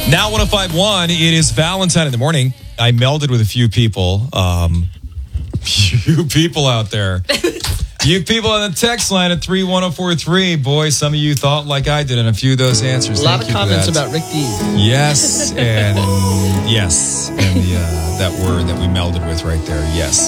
Now 105.1, it is Valentine in the morning. I melded with a few people. Few people out there. You people on the text line at 31043. Boy, some of you thought like I did on a few of those answers. A lot of comments about Rick Dean. Yes, and yes. And that word that we melded with right there. Yes.